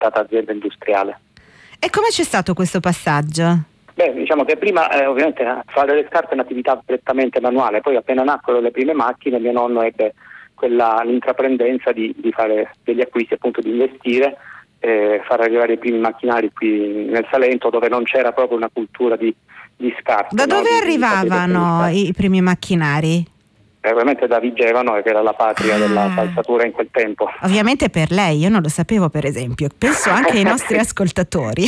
data azienda industriale. E come c'è stato questo passaggio? Beh, diciamo che prima ovviamente fare le scarpe è un'attività prettamente manuale, poi appena nacquero le prime macchine mio nonno ebbe l'intraprendenza di fare degli acquisti, appunto di investire, far arrivare i primi macchinari qui nel Salento, dove non c'era proprio una cultura di scarpe. Da dove arrivavano i primi macchinari? Ovviamente da Vigevano, che era la patria della calzatura in quel tempo. Ovviamente per lei, io non lo sapevo per esempio, penso anche ai nostri ascoltatori.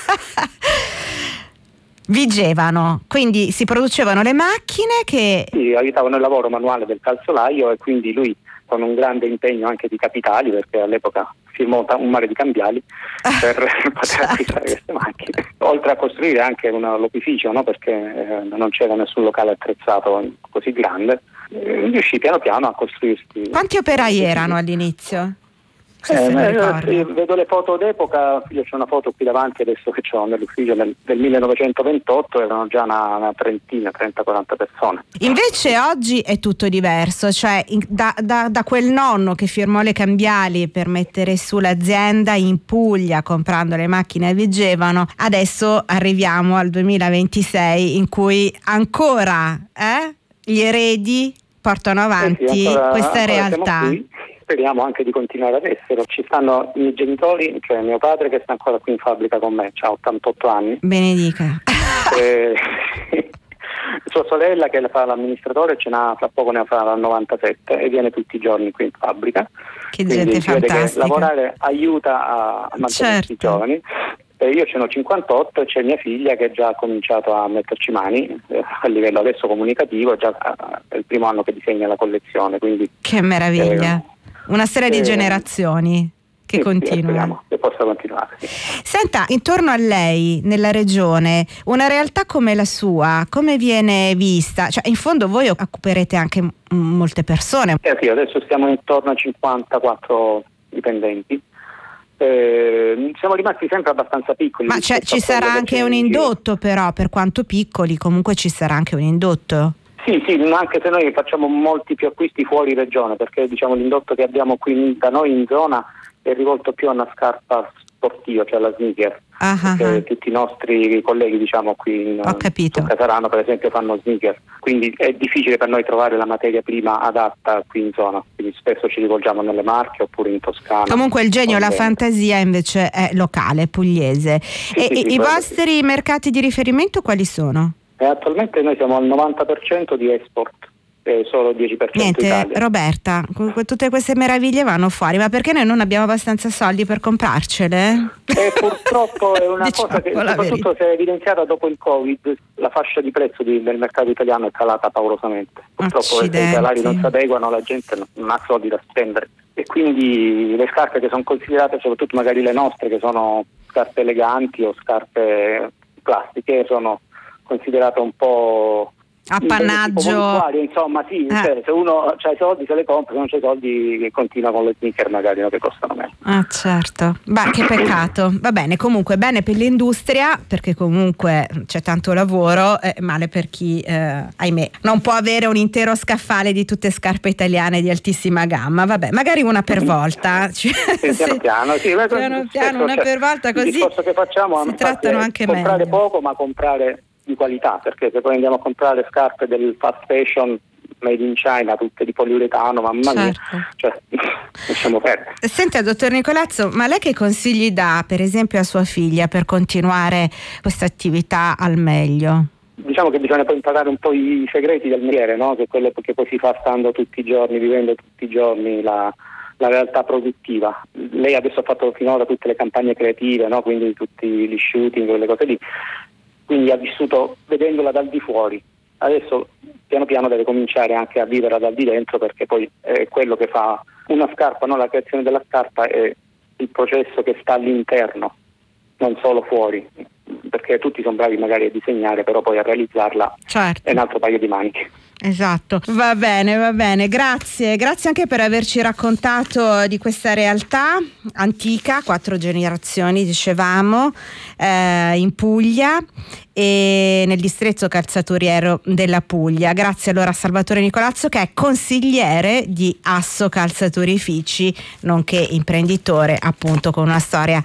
Vigevano, quindi si producevano le macchine che... Sì, aiutavano il lavoro manuale del calzolaio, e quindi lui, con un grande impegno anche di capitali, perché all'epoca firmò un mare di cambiali per poter acquistare queste macchine, oltre a costruire anche l'opificio, no? Perché non c'era nessun locale attrezzato così grande, riuscì piano piano a costruirsi. Quanti operai erano all'inizio? Vedo le foto d'epoca, io c'ho una foto qui davanti adesso che ho nell'ufficio del 1928, erano già una trentina, 30-40 persone. Invece oggi è tutto diverso, cioè da quel nonno che firmò le cambiali per mettere su l'azienda in Puglia comprando le macchine a Vigevano, adesso arriviamo al 2026 in cui ancora gli eredi portano avanti questa realtà. Speriamo anche di continuare ad essere. Ci stanno i miei genitori, cioè mio padre che sta ancora qui in fabbrica con me, ha 88 anni. Benedica. Sua sorella che fa l'amministratore fra poco ne farà 97 e viene tutti i giorni qui in fabbrica. Che gente fantastica. Che lavorare aiuta a mantenere i giovani. Io ce n'ho 58 e c'è mia figlia che già ha cominciato a metterci mani a livello adesso comunicativo, già è il primo anno che disegna la collezione. Quindi, che meraviglia! Una serie di generazioni che continua. Speriamo che possa continuare. Senta, intorno a lei, nella regione, una realtà come la sua, come viene vista? Cioè, in fondo voi occuperete anche molte persone. Sì, adesso stiamo intorno a 54 dipendenti. Siamo rimasti sempre abbastanza piccoli. Ma ci sarà anche un indotto, però, per quanto piccoli, comunque ci sarà anche un indotto. Sì, anche se noi facciamo molti più acquisti fuori regione, perché diciamo l'indotto che abbiamo qui da noi in zona è rivolto più a una scarpa sportiva, cioè alla sneaker. Perché tutti i nostri colleghi, diciamo, qui su Casarano per esempio fanno sneaker, quindi è difficile per noi trovare la materia prima adatta qui in zona, quindi spesso ci rivolgiamo nelle Marche oppure in Toscana. Comunque il genio, la fantasia invece è locale, pugliese. I vostri mercati di riferimento quali sono? Attualmente noi siamo al 90% di export, solo 10% Niente, Italia. Roberta, tutte queste meraviglie vanno fuori, ma perché noi non abbiamo abbastanza soldi per comprarcele? Purtroppo è una cosa che soprattutto si è evidenziata dopo il Covid, la fascia di prezzo del mercato italiano è calata paurosamente. Purtroppo i salari non si adeguano, la gente non ha soldi da spendere e quindi le scarpe che sono considerate, soprattutto magari le nostre, che sono scarpe eleganti o scarpe plastiche, sono considerata un po' appannaggio, insomma, sì, cioè, se uno ha i soldi se le compra, se non c'ha i soldi che continua con le sneaker magari, no, che costano meno. Certo. Beh, che peccato. Va bene, comunque bene per l'industria, perché comunque c'è tanto lavoro, male per chi ahimè non può avere un intero scaffale di tutte scarpe italiane di altissima gamma. Vabbè, magari una per volta. Piano piano, una per volta, così il discorso che facciamo si trattano anche comprare meglio. poco, ma comprare di qualità, perché se poi andiamo a comprare scarpe del fast fashion made in China, tutte di poliuretano, mamma mia, cioè lasciamo perdere. Senta, dottor Nicolazzo, ma lei che consigli dà per esempio a sua figlia per continuare questa attività al meglio? Diciamo che bisogna poi imparare un po' i segreti del mestiere, no? Che è quello che poi si fa stando tutti i giorni, vivendo tutti i giorni la realtà produttiva. Lei adesso ha fatto finora tutte le campagne creative, no? Quindi tutti gli shooting, quelle cose lì, quindi ha vissuto vedendola dal di fuori. Adesso piano piano deve cominciare anche a viverla dal di dentro, perché poi è quello che fa una scarpa, no? La creazione della scarpa è il processo che sta all'interno, non solo fuori, perché tutti sono bravi magari a disegnare, però poi a realizzarla è un altro paio di maniche. Esatto, va bene, grazie anche per averci raccontato di questa realtà antica, 4 generazioni dicevamo, in Puglia e nel distretto calzaturiero della Puglia. Grazie allora a Salvatore Nicolazzo, che è consigliere di Asso Calzaturifici, nonché imprenditore appunto con una storia